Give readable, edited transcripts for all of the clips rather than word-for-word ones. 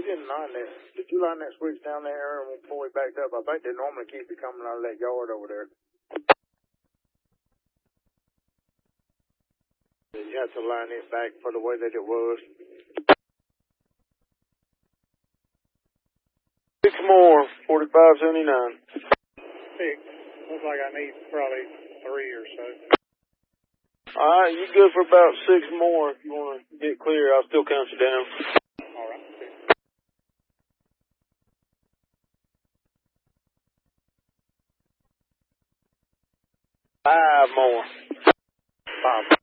didn't line that. Did you line that switch down there before we backed up? I think they normally keep it coming out of that yard over there. You have to line it back for the way that it was. 6 more, 4579. 6. Looks like I need probably 3 or so. Alright, you good for about 6 more. If you want to get clear, I'll still count you down. Alright. 5 more. 5.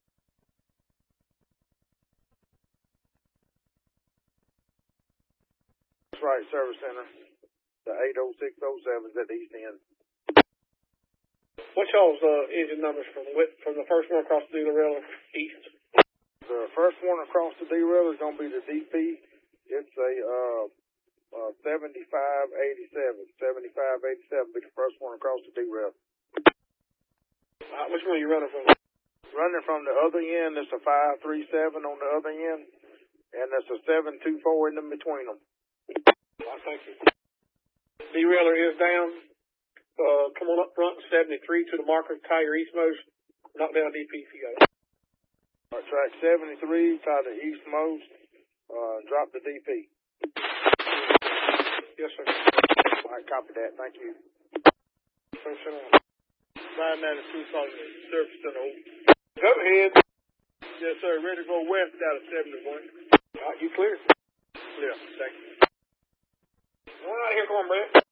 That's right, service center. The 80607 is at the east end. What's y'all's engine numbers from the first one across the derailleur east? The first one across the derailleur is going to be the DP. It's a 7587. 7587 be the first one across the derailleur. Which one are you running from? Running from the other end, it's a 537 on the other end, and there's a 724 in the between them. Thank you. Derailleur is down. Come on up front, 73 to the marker, tie your eastmost, knock down DP if you got it. Track 73, tie the eastmost, drop the DP. Yes, sir. All right, copy that. Thank you. 592 calling the service center. Go ahead. Yes, sir. Ready to go west out of 71. All right, you clear? Yeah, thank you. All right, here, come on, Brett.